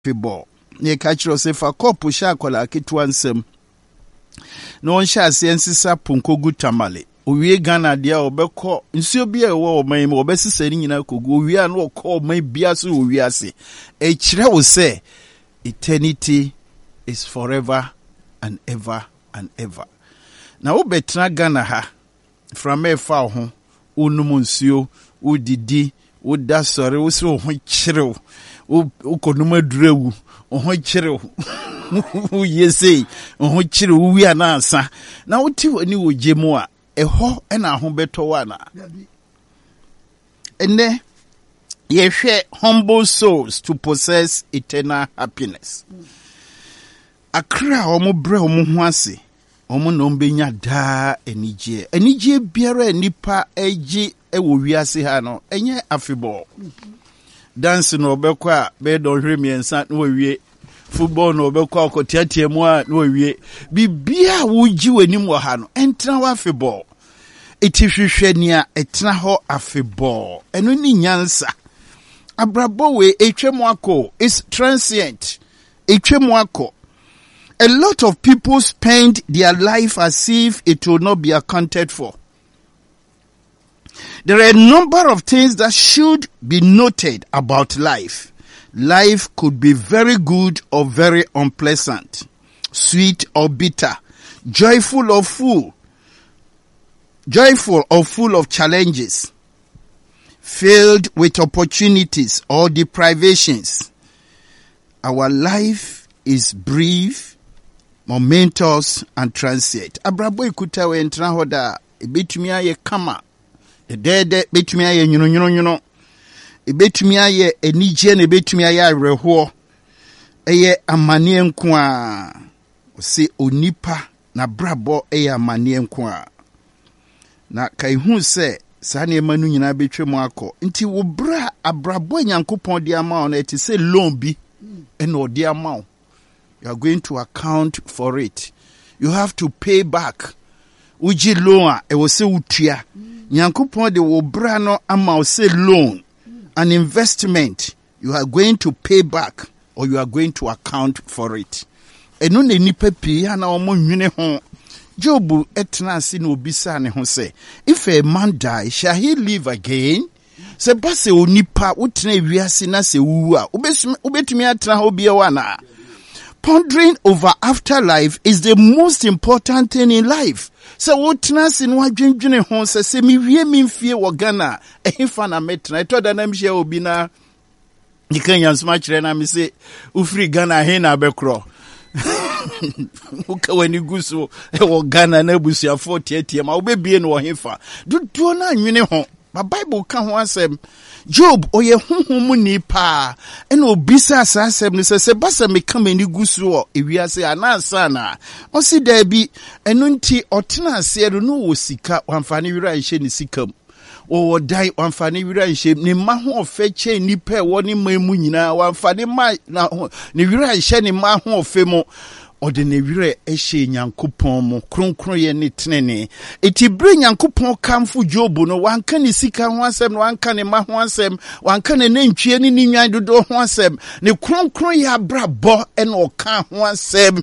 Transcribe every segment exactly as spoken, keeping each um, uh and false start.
afebɔ ne ka kyerɛ se fa kɔpo hye akwala ketewa nsam na ɔnhyɛ ase nsisa ponkogu tamale owie Ghana dia obekɔ nsuo bi a ɛwɔ ɔman mu obɛsisa ni nyina kogu owie a na ɔkɔ ɔman bia so owie ase e kyerɛ wo sɛ eternity is forever and ever and ever. Na wo betra Ghana ha from efa ho onum nsuo udidi woda sɔre wo so ho kyerɛw wo konum adurewu ho kyerɛw wo yesei ho kyerɛw wo wi anansa na wo ti wani wo gemu a eho ena ho beto wana ene yehwe humble souls to possess eternal happiness akra omo bre omo ho ase omo no mbenya daa enigye enigye biara nipa agi ewo wiase ha no enye afebɔ dance no obekɔ a be don hwe miensa no wie football no obekɔ akotiatia mu a no wie bibia wogi wani mu ha no entra wa afebɔ etihwehwe nia etna ho afebɔ eno ni nyansa abrabɔ we etwemu akɔ is transient etwemu akɔ. A lot of people spend their life as if it will not be accounted for. There are a number of things that should be noted about life. Life could be very good or very unpleasant, sweet or bitter, joyful or full, joyful or full of challenges, filled with opportunities or deprivations. Our life is brief, momentous and transient. Abrabo ikuta we entra hoda ebetumi aye kama edede betumi aye nyuno nyuno nyuno ebetumi aye enije na ebetumi aye areho eye amane nko a se onipa na brabo eye amane nko a na kai hu se sa na emanu nyina betwemu akọ nti wo bra abrabo nyankopon de ama on eti se loan bi ena odi ama. You are going to account for it. You have to pay back. Uji loan, e wo se utia. Nyankopon de wo bra no ama wo se loan, an investment. You are going to pay back or you are going to account for it. Eno ne nipa pi ana omo nwene ho. Job etna si na obisa ne ho se, if a man die, shall he live again? Se base onipa utna wiase na se wu a, ubetumi atna ho bia wana. Pondering over afterlife is the most important thing in life. So what nas in what dwendwene ho se se mi wie mi mfie wo Ghana ehfa na metra eto da na mhye obi na nikanya nsma kire na mi se ufri Ghana he na bekro uka wani guso e wo Ghana na busuafo tietie ma obebie no wo hefa duduo na nwene ho ba Bible ka ho asem Job oye honhom ni pa ena obisa asasem ni se se basa me kama ni gusu o ewiase anansa na o si da bi enu nti otena ase no wo sika wamfane wira nhye ni sikam o wodai wamfane wira nhye ni ma ho ofe che ni pa wo ni mamu nyina wamfane ma na ni wira nhye ni ma ho ofe mo ode ne wire ehye nyankopon mu kronkron ye ne tenene eti bre nyankopon kamfo Job no wanka ne sika ho asem no wanka ne ma ho asem wanka ne nantwie ne nwan dodo ho asem ne kronkron ye abrabo ene oka ho asem.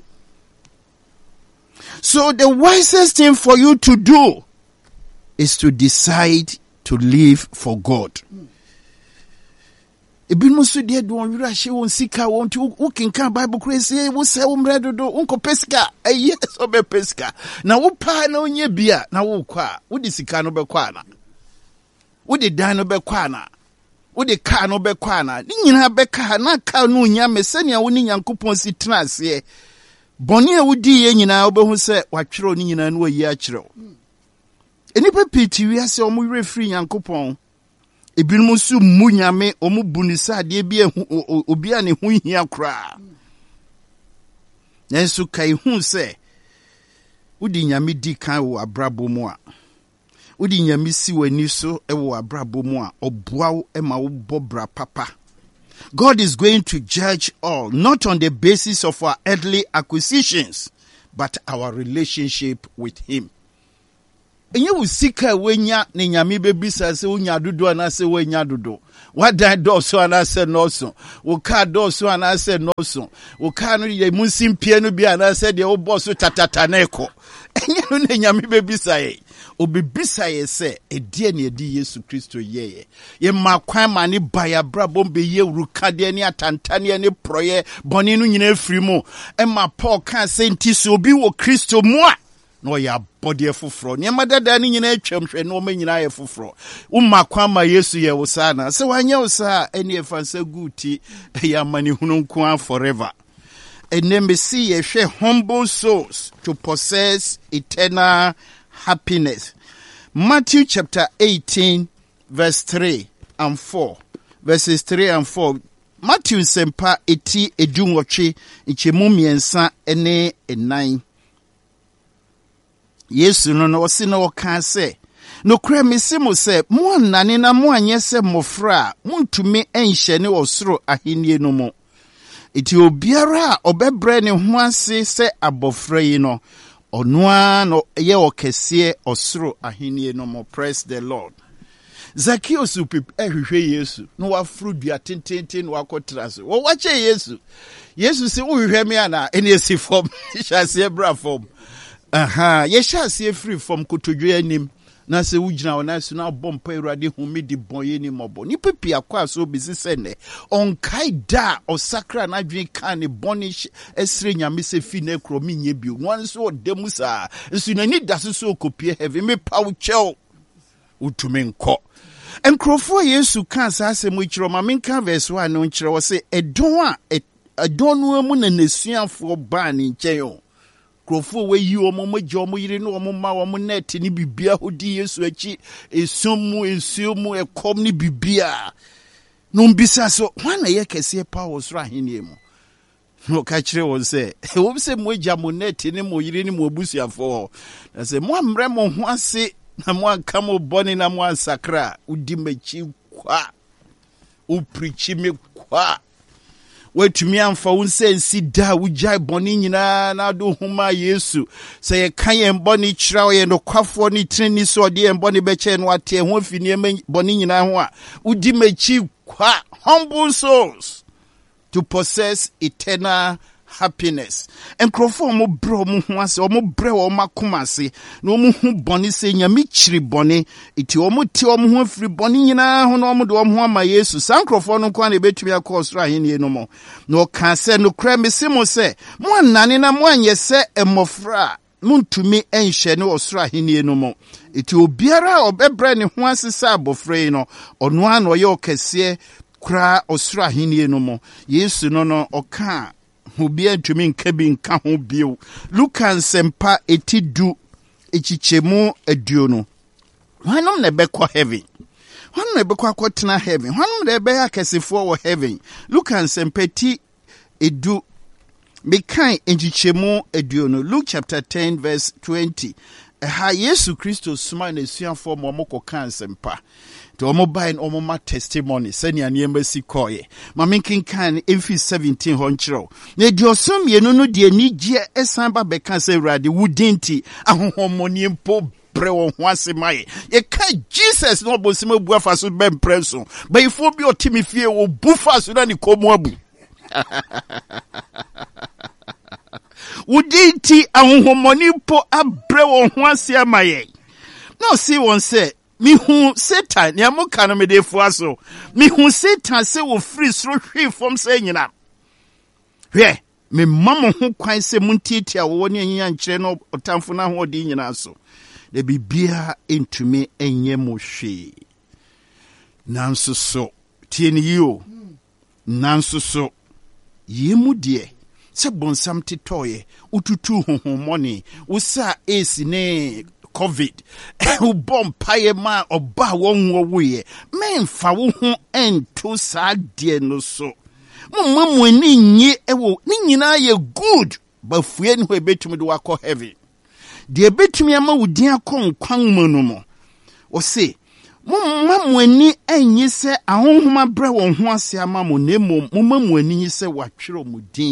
So the wisest thing for you to do is to decide to live for God. Ebinu so de do wira hye won sika won ti wo kinkan Bible crazy wo se wo mredo do unko pesika eye so be pesika na wo pa na onye bia na wo kwa wo di sika no be kwa na wo di dan no be kwa na wo di car no be kwa na ni nyina be ka na ka no nya mesania wo ni Nyankopon si trase boni e wo di ye nyina wo be hu se watwero ni nyina no wayi a kyerɛw enipa piti wi ase o mo wire free Nyankopon ebinmu su munyame omu bunisa de bi obi ane hu hia kra nanso kai hu se udi nyame di kan wo abrabo mu a udi nyame si wani so e wo abrabo mu a oboa e ma wo bobra papa. God is going to judge all not on the basis of our earthly acquisitions but our relationship with him. Enye usika wenya ne nyame bebisa se unya dodo na se wenya dodo What that does so and I said no so. We car does so and I said no so. We can't really musim piano be and I said the old boss to tatataneko. And you know, baby say, Obi bisa ye se, e die ne di Yesu Kristo ye. Ye makwan mani baya brabom be ye urukade ni atantane ni proye boni no nyina afiri mu. E ma Paul kan se nti so obi wo Kristo mu a no ya body fufro. Ni madada ni nyina atwam hwe no ma nyina ye fufro. Wo makwan ma Yesu ye wo sa na. Se wanya wo sa eni efansa guti ya mani hunu nko forever. And then we see ye share humble souls to possess eternal happiness. Matthew chapter eighteen, verse three and four. Verses three and four. Matthew sempa eti edunwoche ichemu miensa ene enine. Yesu no no si no kan se. No kra misimo se mo nane na mo anye se mofra muntumi enhye ne osoro ahenni no mo. Iti obiara obebre ne ho ase se abofra yi no. Onwa no ye okese osoro ahenni no mo. Praise the Lord. Zacchaeus upip ehwehwe Yesu no wafru dua tententen no akotra so wo wache Yesu Yesu se wo hwehwe me ana ene esi form hyase bra form aha ye hyase free form kotodwe anim na se wugina wona su na bompa Awurade humi di boye ni mobo ni pepi akwa so bisi sene on kaida osakra na dwen kan ne bonish esre nyame se fi na kro minye bi no so odemu sa nsu na ni daso so kopie heavy me paw chel utumi nko enkrofo Yesu kan sa asem ikiro ma menka verse one no nkire wo se edon a edon no mu na nasuafo ba ni nkyeo krofo we yi omo magye omo yire no omo ma omo net ni bibia hodi Yesu achi esumu esumu ekom ni bibia no mbisa so wana ye kese pa wo soro ahenie mu no ka kire wo se wo se mo agya mo net ni mo yire ni mo abusuafo na se mo amre mo ho ase na mwa kamo boni na mwa sakra udimechi kwa uprichi me kwa wetumi amfa wonse nsi da wujai boni nyina na do huma Yesu se ye kan ye boni kira ye no kwafo ni treni so de ye boni beche no ate ho fini boni nyina ho a udimechi kwa humble souls to possess eternal happiness. And crofo mo bro mo ho ase o mo bre o makomase no mo hu boni se nyame chiri boni iti o mo ti o mo ho afiri boni nyina ho no mo de o mo ama Yesu san crofo no kwa na betumi akosoro ahenie no mo no ka se no kra mesimo se mo anane na mo anye se emofra muntumi enhye ne osoro ahenie no mo iti obiara obebre ne ho ase sa abofre no ono an o ye okese kra osoro ahenie no mo Yesu no no oka Hubi entumi nkebi nka ho bio. Luka nsempa etidu echichemu eduonu. Hwanom na bekwa heaven. Hwanom na bekwa kwotena heaven. Hwanom na be akesefo wo heaven. Luka nsempa eti edu mekan echichemu eduonu. Luke chapter ten verse twenty. Ha Yesu Kristo suma na esuafo mo mo kokan nsempa. To omo bain omo ma testimony sani aniema si koye ma menkin kan Ephesians seventeen ho nkyerɛw na di osom ye no no de anigye esan ba beka se Awurade wudinti ahohomoni mpo bre wo ho asemaye ye ka Jesus no bosima bu afa so be mpreso ba ifo bi otimi fie wo bufa so na ni komo abu wudinti ahohomoni mpo abre wo ho asemaye no see one say mi hu Satan ya mo kana me defo aso mi hu Satan se wo free sro hwe fom se nyina hwe me mamo ho kwan se muntitia wo ne anyanya nkyere no otamfo na ho di nyina so de bibia entumi enye mo hwe nanso so tie ni yo nanso so yemu de se bonsam titoye ututu honhomoni usa esi ne COVID ubom paye ma oba wonwo wuye memfa wo ho ento saa de no so mummamu ani nyi ewo ni nyina ye good ba fue ni ho ebetumi de wakọ heaven de ebetumi ama wudin akọ nkwan mu no mo o se mummamu ani anyi se ahonhoma bre won ho ase ama mo nemo mummamu ani nyi se watwero mu din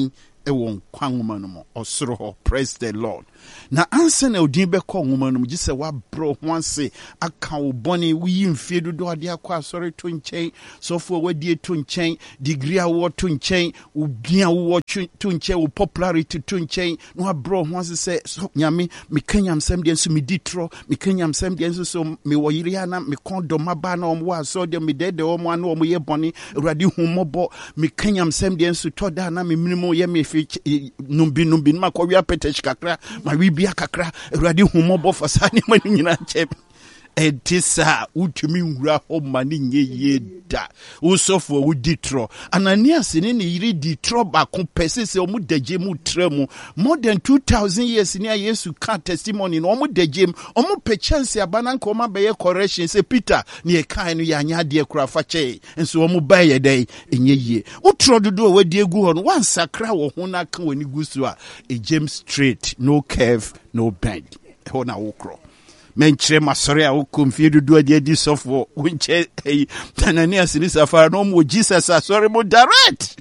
ɛwɔ nkwa nwoma no mu ɔsoro hɔ. Praise the Lord. Na ansa na odin bɛkɔ nwoma no mu gye sɛ wabrɛ ho ase aka wo bɔne woyi mfie dodo ade akɔ asɔre to nkyɛn sɔfo a wadie to nkyɛn degree a wowɔ to nkyɛn wo bia wowɔ to nkyɛn wo popularity to nkyɛn na wabrɛ ho ase sɛ so, nyame meka nyamsɛm deɛ nso medi torɔ meka nyamsɛm deɛ nso so mewɔ yere a na mekɔn dɔma ba na ɔmwɔ asɔ deɛ medɛdɛ ɔmo a na ɔmoyɛ bɔne awurade hu mmɔbɔ meka nyamsɛm deɛ nso tɔ da na memene yɛ mefi numbi numbi ma kɔwia petech kakra ma wibia kakra awurade hu mmɔbɔ fa saa nneɛma no nyinaa nkyɛm ɛnti saa wotumi nwura hɔ ma ne nyɛ yie da wosɔfo a wodi torɔ. Ananias ne ne yere di torɔ baako pɛ sɛ sɛ ɔmo dagye mu tra mu more than two thousand years ne a Yesu ka testimony no ɔmo dagye mu ɔmo pɛ chance aba na nka ɔmo abɛyɛ correction sɛ Peter ne yɛkae no yɛanyɛ adeɛ kora fa kyɛe nso ɔmo baeɛ dɛn ɛnyɛ yie. Wotorɔ dodo a wadi agu hɔ no wansakra wɔ ho no aka w'ani gu so a ɛgyem straight, no curve, no bend. Ɛhɔ na wokorɔ menkyerɛ masɔre a wokɔ mfie dodo ade adi sɔfoɔ wonkyɛ ɛyi Ananias ne Safira no ɔmo Jesus asɔre mo direct.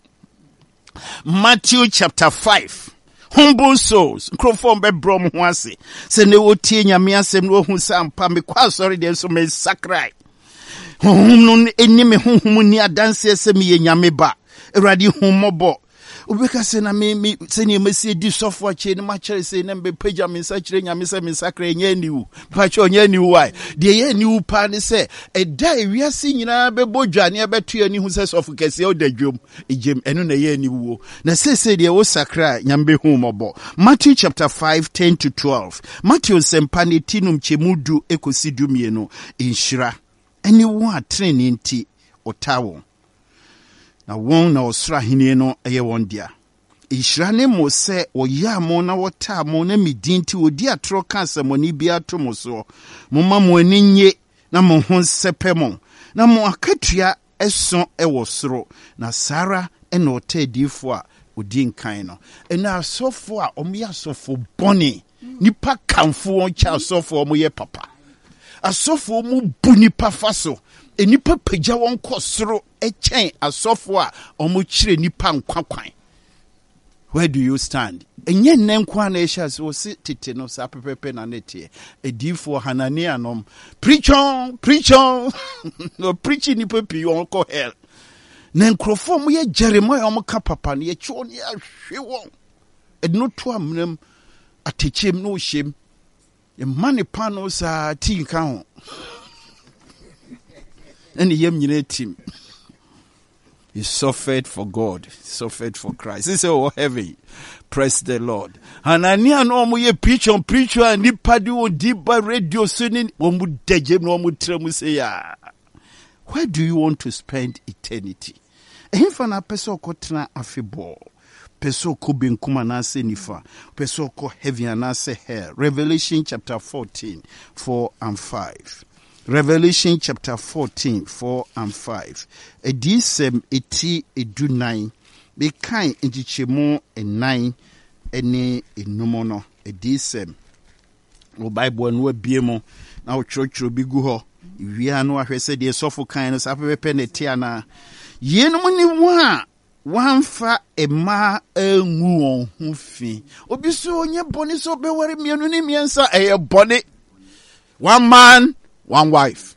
Matthew chapter five. Humble souls nkurɔfoɔ bɛbrɔ mo ho ase sɛ ne wɔtie nyame asɛm no wɔhu sɛ ampa mekɔ asɔre deɛ nso mesakrai honhom no ɛni me honhom ni adanseɛ sɛ meyɛ nyame ba awurade hu mmɔbɔ ubeka se na me me se ni mesi di sofo ache ni ma chere se na mbe pagya me nsa chere nyame se me sakra nya niwu pa che onya niwu why de ye niwu pa ne se eda ewiase nyina be bodwane abeto ani hu se sofo kese o dadwom ejem eno na ye niwu na se se de wo sakra nyambe hu mobo. Matthew chapter five ten to twelve. Matthew sempa ne tinum chemudu ekosi dumienu inshira eni wo atrene nti otawo na won na osra henie no eye won dia inshira ne mo se oya mo na wota mo na midin ti odi atro kansa mo ni bia to mo so mo ma mo ani nye na mo ho sepe mo na mo akatua eso ewo soro na Sara ena otadifo a odi nkan no ena asofo a omo asofo boni nipa kanfo on cha asofo omo ye papa asofo mu bu nipa faso enipa pagya won kosoro echen asofo a omo kire nipa nkwakwan. Where do you stand? Enye nenkwa na esha so si tete no sa pepepe na netie edifo Hanania nom preach on preach on no preach nipa pi on ko hell na nkrofo mo ye Jeremiah omo ka papa na ye cho ne ahwe won edno to amnam atechem no hyem e mane pa no sa tin ka ho and yem nyina tim. He suffered for God, he suffered for Christ. He said, oh heaven, praise the Lord. Hanania no mo ye preach on preach and nipa di o diba radio sinin omu dejem no omu tremu say ya. Where do you want to spend eternity? Ehimfa na peso kotena afebo. Peso ko benkuma na se nifa. Peso ko heaven na se hell. Revelation chapter fourteen, four and five. Revelation chapter fourteen, four and five. Edisem eti edu nine. Be kind inti chemo and nine ene enumono. Edisem. O Bible no biemo. Na o church bi gu ho. Wi anu ahwese de sofo kan no sapepe ne tiana. Yenum ni wa wanfa ema enwu on hu fi. Obi so onye bone so be ware mienu ni miensa eye bone. One man, one wife.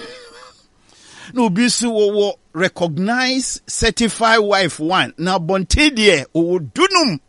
No bisi wo recognize certified wife one. Na bonte die o dunum.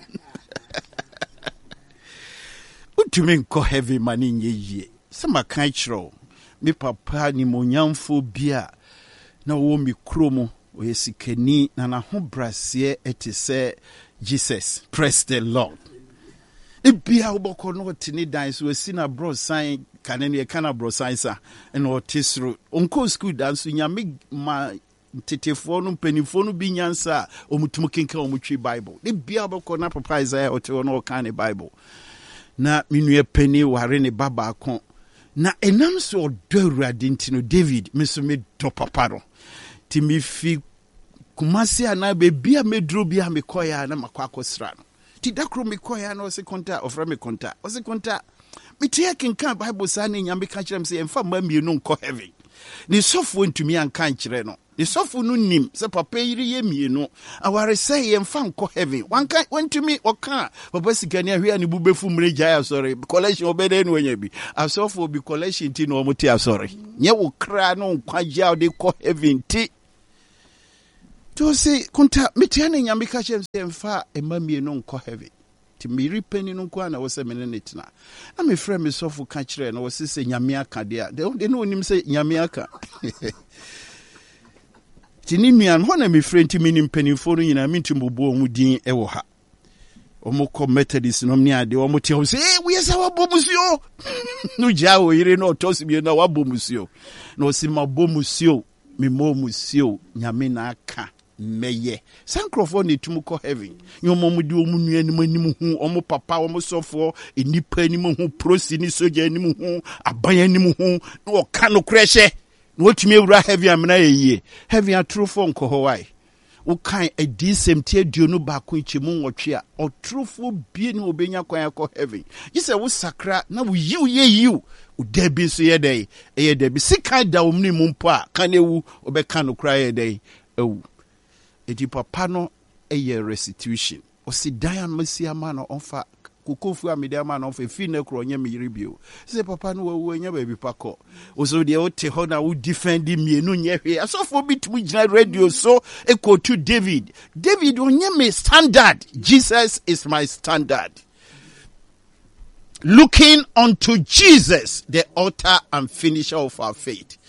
Utumi nko heavy money nye ye. Sama kan chro. Mi papa ni monyamfo bia na wo mi kromo o yesikani na na ho brasie etise Jesus. Praise the Lord. Ebia oboko no tini dan so asina bro sign kanene kana bro science and or tisru onko school dance nyame ma tetefo no mpanifo no bi nyansa omutumu kenka omutwi Bible de bia boko na papa Isaiah ote no kan ne Bible na minue pani ware ne baba akon na enam so odo awurade ntino David meso me do papa ro ti mi fi kumasi ana be bia medro bia me koya na makwa akosra no ti dakro me koya na o se konta ofra me konta o se konta me tie kenka Bible sa na nyame ka kyerem se emfa ma mienu nko heaven ne sɔfo ntumi anka nkyerɛ no ne sɔfo no nim sɛ papa yiri yɛ mienu aware sɛ yɛmfa nkɔ heaven wanka wantumi ɔka papa sikani ahwe a ne bu bɛfu mmere gyae asɔre collection ɔbɛdɛ no wanya bi asɔfo bi collection ti na ɔmo te asɔre nyɛ wo kra no nkwagye a wode kɔ heaven ti to say konta metia ne nyame ka kyerɛ sɛ mfa ɛma mienu nkɔ heaven ti miri pani no kwa na wo sɛ mene ne tena na me frɛ me sɔfo ka kyerɛ na wo sɛ sɛ nyame aka de a de no onim sɛ nyame aka ti ni nuan ho na me frɛ nti me nim panimfo no nyina me ntim bobo mu din e wo ha omo kɔ Methodist no ne ade omo te ho sɛ eh wo yesa wa bomusio no gya wo yire no tosi bi na wa bomusio na o si ma bomusio me mo musio nyame na aka meye sankrofo ne tum kɔ heaven nyomo mu di omu nua ni manim hu omo papa omo sofo enipa ni mu hu prosi ni soja ni mu hu aban ni mu hu na o ka no krehye na otumi ewura heaven amena yeye heaven atrofo nkɔ ho wai wo kan edi semtie aduonu ba ko nkyemu nwɔtwe a otrofo bie ni obenya kwan akɔ heaven yise wo sakra na wo yiw ye yiw o dabi so ye dai e dabi sika da omni mu mpo a kan ewu obɛka no kra ye dai ewu eti papa no eye restitution o si dan masi ama no onfa kokofu amede ama no onfa fi na kro nya meyire bio se papa no wo nya ba bi pakɔ o so de o te ho na wo defend mienu nya hwe asofo bitum gina radio so eko to David David onye me standard Jesus is my standard looking unto Jesus the author and finisher of our faith.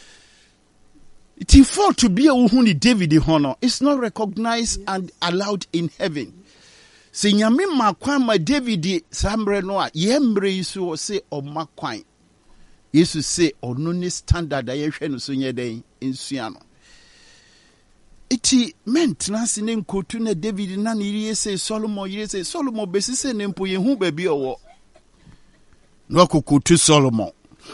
It is for to be a uhuni David honor. It's not recognized and allowed in heaven. Se nyame makwan ma David sambre no a yembre yisu se o makwan. Yesu se ono ne standard a yehwe no so nye den nsua no. Iti maintenance ne nkotu na David na ne yire se Solomon yire se Solomon besi se ne mpo yehu ba bi owo. No kokotu Solomon.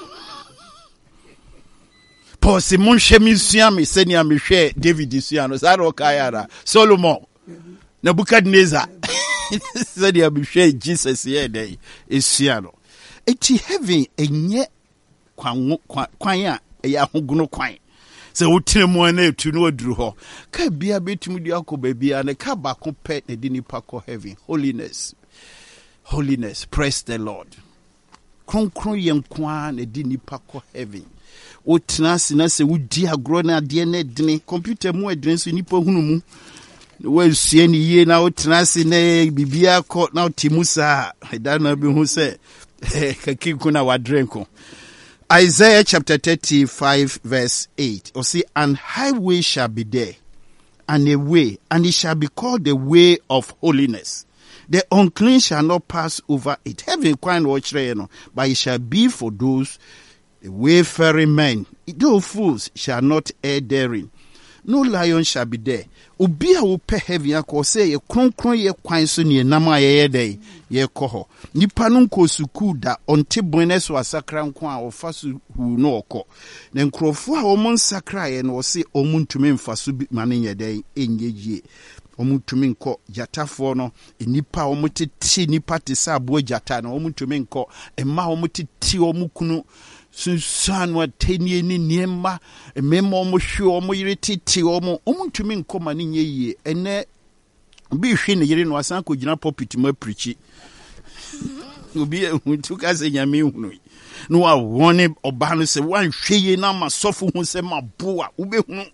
Paul se mon chemi sua me se ni amehwe David sua no sa ro kayara Solomon Nebuchadnezzar se ni amehwe Jesus ye dey esua no eti heaven enye kwan kwan a eya hoguno kwan se wotire mu na etu no aduru ho ka bia betum di akoba bia ne ka ba ko pe ne di nipa ko heaven holiness holiness praise the Lord kronkron yenkwa ne di nipa ko heaven o tenase na se wudi agro na de na dene computer mu adren so nipa hunu mu wo sue ni ye na o tenase na bibia ko na timusa da na bi hu se kakiku na wadrenko. Isaiah chapter thirty-five verse eight or see an highway shall be there and a way and it shall be called the way of holiness. The unclean shall not pass over it. Heaven quite watch no, but it shall be for those the wayfaring men. Those fools shall not err therein. No lion shall be there. Obi a wo pe heaven akọ say ye kronkron ye kwan so ne nam a ye dey ye kɔ hɔ. Nipa no nko suku da onte bonne so asakra nko a ofa so hu no ɔkɔ. Na nkrofo a wɔn nsakra ye no se ɔmo ntumi mfa so bi mane ye dey enye yie. Ɔmo ntumi nkɔ jatafo no nipa ɔmo tete nipa te sa abo jata no ɔmo ntumi nkɔ emma ɔmo tete ɔmo kunu sunsan wa tenie ni niema emema omo hwe omo yire titi omo omo ntumi nkoma ne nyeye ene bi hwe ne yire no asan ko gina pulpit ma preachi obi ehuntu ka se nyame hunu no wa wone oba no se wan hwe ye na ma sofo hu se ma boa wo be hunu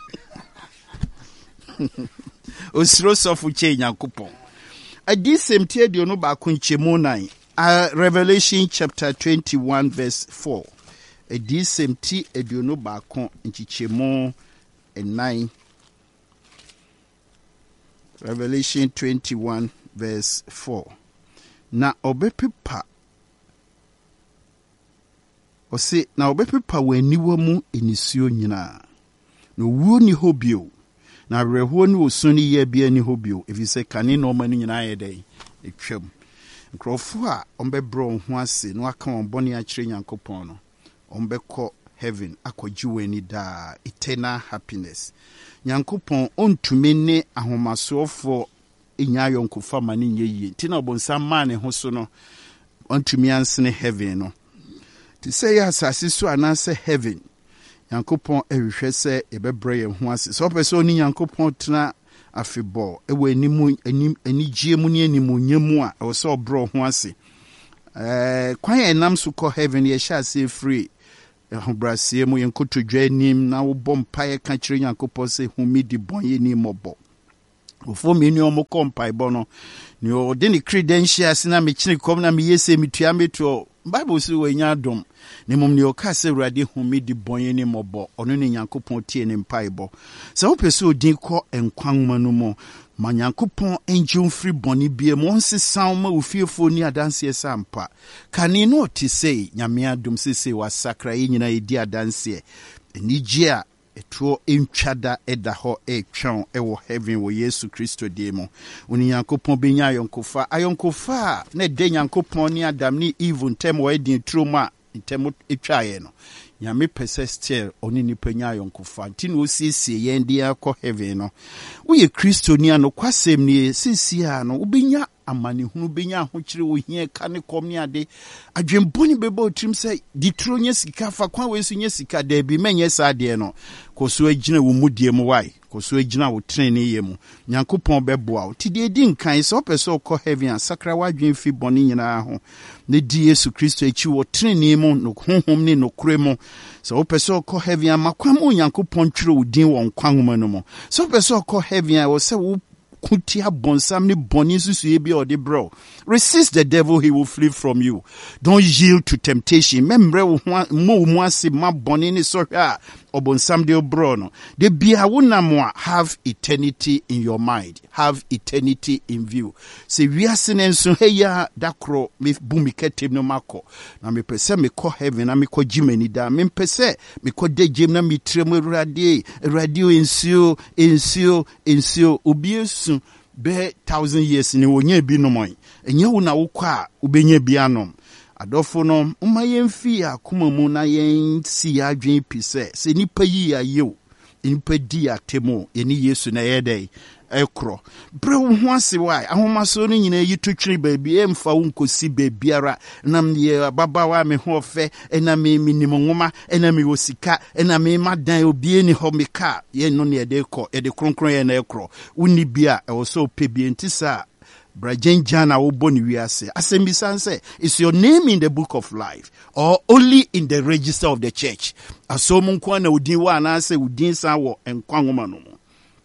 osiro sofo che nyankopon adi semtie de no ba ko nchemu nan. Uh, Revelation chapter twenty-one verse four. A decemti ediono bakon nchichemo and nine. Revelation twenty-one verse four. Na obepipa. Ose na obepipa weniwa mu enisio nyina. No wuo ni hobio. Na reho ni osuni ye bia ni hobio. If you say kani no mani nyina ye dey. Etwam. Nkrofo a ombebro ho ase no aka on boni a kire Nyankopon no ombekɔ heaven akɔgye wani da eternal happiness. Nyankopon ontumi ne ahomasofo enya yonkofa mane nyeye nti na obonsa ma ne ho so no ontumi ansene heaven no ti say ya asase so anase heaven Yankopon ehwehwe se ebebre ye ho ase. So person ni Yankopon tena afebo ewe enimu enim enigye mu ne animonyam a e so bro ho ase. Eh kwan enam so kɔ heaven ye sha se free. Ahobrasie mu yenkotodwa anim na wo bompa ye ka kire Yankopon se humi di bon ye ni mobo. Ofo me ni omo kompai bono ni o de ni credentials na me chine kom na me yese metua meto Bible say we nya dom ne mom ni o ka se Awurade humi di bon ye ni mobo ono ni Yankopon tie ni mpaibo se wo pese odin kɔ enkwanma no mo ma Yankopon enjum free boni bie mo nsesan ma ofiefo ni adanse sampa kane no ti sei nyame adom sese wa sakra ye nyina edi adanse enigye a etuo entwada eda ho etwon ewo heaven wo Yesu Kristo die mo oni Yankopon benya ayonkofa ayonkofa na de Yankopon ni Adam ni Eve ntem wo edin troma ntem etwaye no nyame pese still oni ni penya ayonkofa nti no siesie ye ndi akɔ heaven no wo ye Kristo ni ano kwasem ni sisi a no ubenya amani hunu benya ho kire wo hia ka ne kom ni ade adwemboni bebo otrim se ditro nya sika fa kwa we so nya sika da bi menye sa ade no koso agina wo mudie mu wai koso agina wo trene ye mu Nyankopon beboa wo ti de di nkan se opeso ko heaven sakra wadwen fi boni nyina ho ne di Yesu Kristo echi wo trene mu no honhom ni no kure mu se opeso ko heaven makwa mu Nyankopon twire wo din wo nkwanhoma no mu se opeso ko heaven wo se wo kutia bonsam ni boni susu ebi or the bro. Resist the devil, he will flee from you. Don't yield to temptation. Membre mo mwasi ma boni ni soha obonsam de bro no. De bia wuna mwa have eternity in your mind. Have eternity in view. Se wiase nenso heya dakro me bumi ketem no mako. Na me pese me ko heaven na me ko jimeni da. Me pese me ko de jem na me tremo radio radio insio insio insio ubiesu be thousand years ni wonye bi no moy enye wo na wokwa ubenye bi anom adofo no umma yemfi akoma mu na yen si adwen pise se nipa yi ayew nipa di atemo eni Yesu na yedai ekro bre wo ho ase wai ahomaso no nyina yi totwiri baabi emfa wo nkosi baabiara nam ye babawa me ho fe ena me minim nwoma ena me wosika ena me madan obi eni ho meka ye no ne ede kɔ ede kronkron ye na ekro woni bia e wo so pebie ntisa Brajenjana wo boni wiase asembisanse is your name in the book of life or only in the register of the church asomo nkwa na udin wa na ase udin san wo enkwanwoma no mo.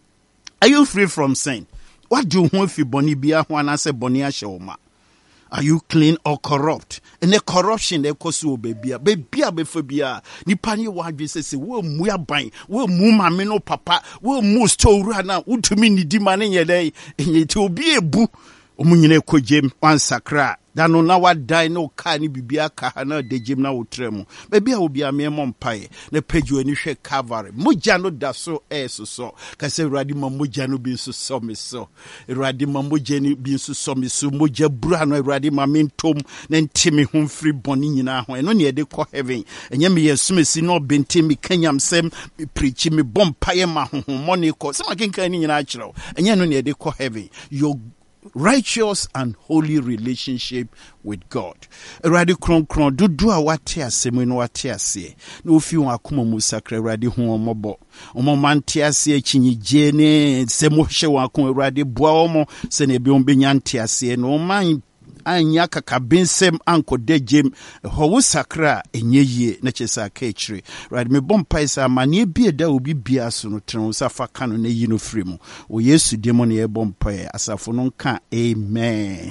Are you free from sin? What do you want if you boni bia ho na se boni ahye wo ma? Are you clean or corrupt? And the corruption they cause you baby, baby, befobia. Ni pani wadwe se se wo mu aban, wo mu mame no papa, wo mu store na utumi ni di mane ye dey. Enye ti obi ebu. Omunyine ko jem wan sakra. Dano na wadai no ka ni bibia ka na de jem na wotremu. Baby a obi ame mpae. Ne peju ani hwe Calvary. Moja no da so e so so. Ka se Awurade ma moja no bi so so me so. Awurade ma moja ni bi so so me so. Moja bra no Awurade ma mentom na ntimi ho free boni nyina ho. Eno ne de kɔ heaven. Enye me yesumesi no bente mi kanyam sem preach me bompae ma ho money ko. Se ma kenkan ni nyina akyerew. Enye no ne de kɔ heaven. Your righteous and holy relationship with God. Awurade kronkron dudu a wate asɛm no wate ase. Na ofi won akoma mu sakra Awurade hu omobo. Omo mante ase akyinye ne sɛ mo hye won akoma Awurade boa omo sɛ ne bi on benya nte ase no man anya kakabensem anko dejem ho wo sakra enye yie na kyesa ka ekire right me bompai sa mane bia da obi bia so no tren sa fa ka no na yi no free mu o Yesu demo ne e bompai asafo no nka amen.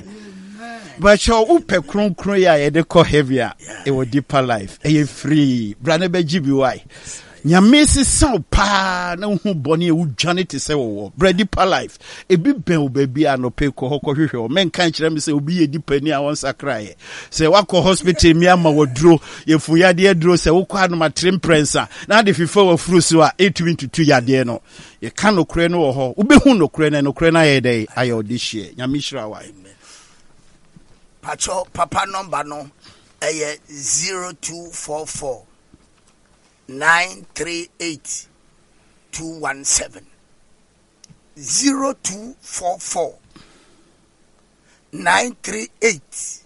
But your upe kron kron ya ye de ko heavier e wo deeper life e free brane be gibi why nyame sisa pa na hu boni e wudwane te se wo bready pa life e bi ben wo ba bia no pe ko hokɔ hwehwɛ o men kan kyerɛ me se obi ye dipa ni a won sakrae se wakɔ hospital mi ama woduro ye fu yade aduro se wo kɔ anoma trim prensa na de fifa wa furu so a eighty to two yade no ye kan no kure no wo ho wo be hu no kure na no kure na ye dey ayo this year nyame hira wa pacho papa number no eh zero two four four nine three eight two one seven zero two four four nine three eight